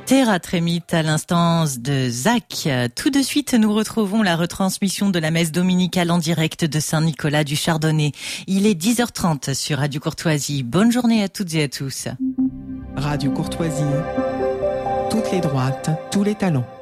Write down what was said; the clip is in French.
Terra Trémit à l'instance de Zach. Tout de suite, nous retrouvons la retransmission de la messe dominicale en direct de Saint-Nicolas du Chardonnay. Il est 10h30 sur Radio Courtoisie. Bonne journée à toutes et à tous. Radio Courtoisie, toutes les droites, tous les talents.